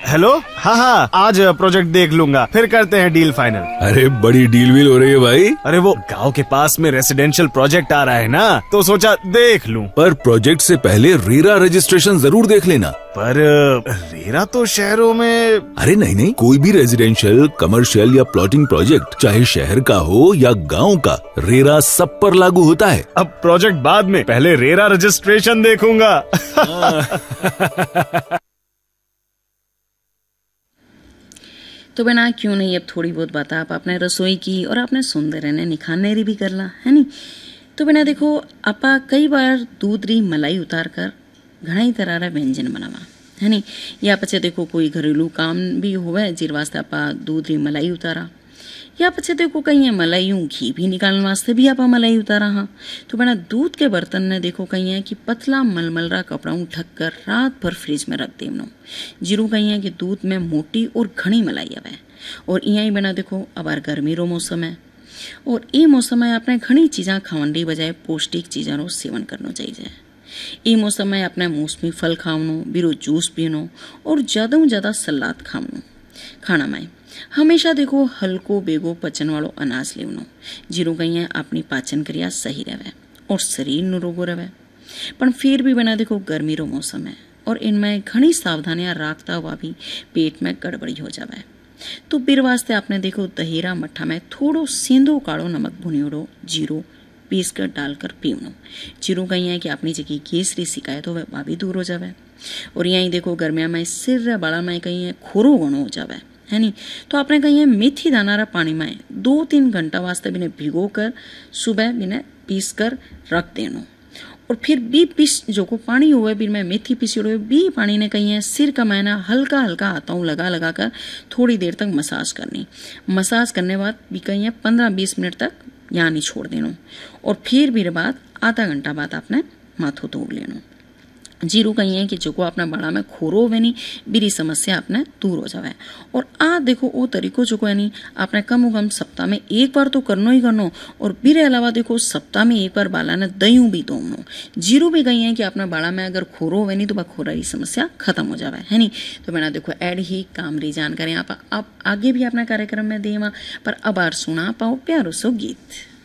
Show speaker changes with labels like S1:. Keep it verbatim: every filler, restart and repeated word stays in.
S1: Hello. हाँ हाँ, आज प्रोजेक्ट देख लूंगा, फिर करते हैं डील फाइनल।
S2: अरे बड़ी डील वील हो रही है भाई।
S1: अरे वो गांव के पास में रेसिडेंशियल प्रोजेक्ट आ रहा है ना, तो सोचा देख लूं।
S2: पर प्रोजेक्ट से पहले रेरा रजिस्ट्रेशन जरूर देख लेना।
S1: पर रेरा तो शहरों में।
S2: अरे नहीं नहीं, कोई भी रेजिडेंशियल, कमर्शियल या प्लॉटिंग प्रोजेक्ट, चाहे शहर का हो या गांव का, रेरा सब पर लागू होता है।
S1: अब प्रोजेक्ट बाद में, पहले रेरा रजिस्ट्रेशन देखूंगा।
S3: तो बना क्यों नहीं अब थोड़ी बहुत बात आप अपने रसोई की और आपने सुंदर रहने निखारने भी कर ला है नी। तो बिना देखो आपा कई बार दूध री मलाई उतार कर घना ही तरह रा व्यंजन बनावा है नी। या पछे देखो कोई घरेलू काम भी होवे जिर वास्ते आपा दूध री मलाई उतारा, या पछे देखो कहीं मलाई यूं घी भी निकालने वास्ते भी आपा मलाई उतारा। हाँ तो बना दूध के बर्तन ने देखो कहीं है कि पतला मलमल रा कपड़ा ढक कर रात भर फ्रिज में रख देवनो, जीरू कहीं है कि दूध में मोटी और घनी मलाई आवे। और इं ही बना देखो अबार गर्मी रो मौसम है, और ये मौसम में आपने घनी चीजा खावन री बजाय पौष्टिक चीजा रो सेवन करना चाहिए। ये मौसम में आपने मौसमी फल खावनो, बीरो जूस पीनो और ज्यादा ज्यादा सलाद खावनो। खाना में हमेशा देखो हल्को बेगो पचन वालों अनाज लेवनो, जीरो कहीं अपनी पाचन क्रिया सही रहे और शरीर निरोगो रहे। पर फिर भी बना देखो गर्मी रो मौसम है और इनमें घनी सावधानियां राखता हुआ भी पेट में गड़बड़ी हो जावे। तो बीर वास्ते आपने देखो दहीरा मट्ठा में थोड़ो सेंधो काड़ो नमक भुनियोड़ो जीरो पीस कर डालकर पीवनो, जीरो कहीं है कि अपनी जगह गैस री शिकायत हो वह भी दूर हो जावे। और यहीं देखो गर्मिया में सिर बाड़ा में कहीं है खोरो गणो हो जावे है नी। तो आपने कहीं मेथी दानारा पानी में दो तीन घंटा वास्ते बिने भिगो कर सुबह बिने पीस कर रख देनो, और फिर बी पीस जो को पानी हुए बिन में मेथी पीसी हुए बी पानी ने कहीं है सिर का मैना हल्का हल्का हाथों लगा लगा कर थोड़ी देर तक मसाज करनी। मसाज करने बाद भी कहीं है पंद्रह बीस मिनट तक यहाँ नहीं छोड़ देनो, और फिर भी बाद आधा घंटा बाद आपने माथो धो लेनो। जीरो कहीं है कि जो को अपना बड़ा में खोरो होवे नहीं बीरी समस्या अपने दूर हो जावे। और आ देखो वो तरीको जो को है नहीं आपने कम कम सप्ताह में एक बार तो करनो ही करनो, और बीरे अलावा देखो सप्ताह में एक बार बाला ने दयूं भी दोनो। जीरो भी कहीं है कि अपना बाड़ा में अगर खोरो होवे नहीं तो वह खोरा की समस्या खत्म हो जावे है नहीं। तो मैंने देखो एड ही काम री जानकारी आप, आप आगे भी अपना कार्यक्रम में देवा, पर अब आर सुना पाओ प्यारो सो गीत।